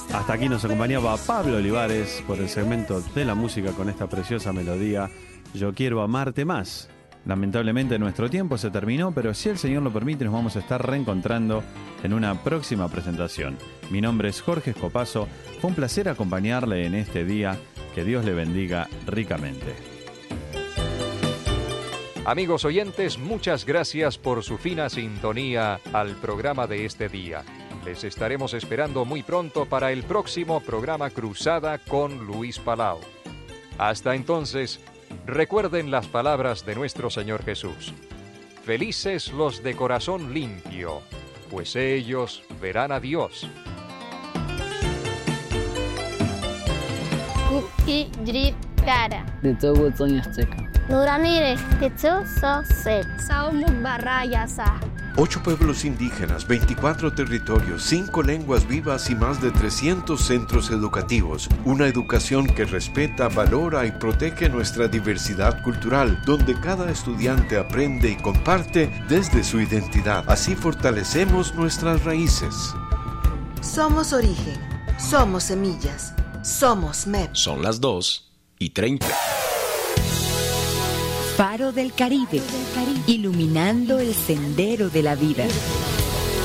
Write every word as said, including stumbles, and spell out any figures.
Hasta aquí nos acompañaba Pablo Olivares por el segmento de la música con esta preciosa melodía Yo quiero amarte más. Lamentablemente nuestro tiempo se terminó, pero si el Señor lo permite nos vamos a estar reencontrando en una próxima presentación. Mi nombre es Jorge Escopazo, fue un placer acompañarle en este día, que Dios le bendiga ricamente. Amigos oyentes, muchas gracias por su fina sintonía al programa de este día. Les estaremos esperando muy pronto para el próximo programa Cruzada con Luis Palau. Hasta entonces, recuerden las palabras de nuestro Señor Jesús. Felices los de corazón limpio, pues ellos verán a Dios. Cara. Ocho pueblos indígenas, veinticuatro territorios, cinco lenguas vivas y más de trescientos centros educativos. Una educación que respeta, valora y protege nuestra diversidad cultural, donde cada estudiante aprende y comparte desde su identidad. Así fortalecemos nuestras raíces. Somos origen, somos semillas, somos M E P. Son las dos y treinta. Faro del Caribe, iluminando el sendero de la vida.